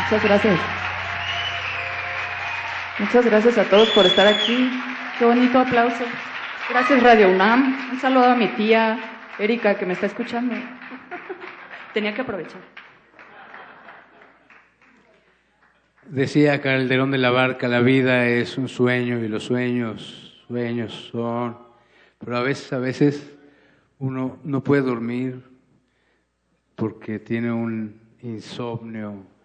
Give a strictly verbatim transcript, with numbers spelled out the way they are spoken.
Muchas gracias. Muchas gracias a todos por estar aquí. Qué bonito aplauso. Gracias Radio UNAM. Un saludo a mi tía Erika que me está escuchando. Tenía que aprovechar. Decía Calderón de la Barca, la vida es un sueño y los sueños, sueños son. Pero a veces, a veces uno no puede dormir porque tiene un insomnio